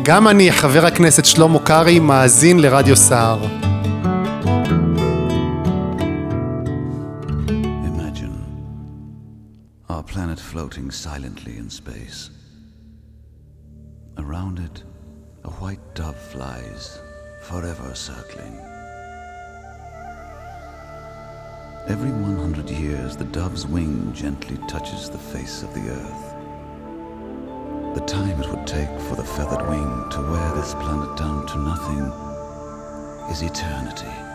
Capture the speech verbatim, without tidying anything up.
גם אני, חבר הכנסת שלמה קרעי, מאזין לרדיו סער. Imagine our planet floating silently in space. Around it, a white dove flies, forever circling. Every one hundred years, the dove's wing gently touches the face of the earth. The time it would take for the feathered wing to wear this planet down to nothing is eternity.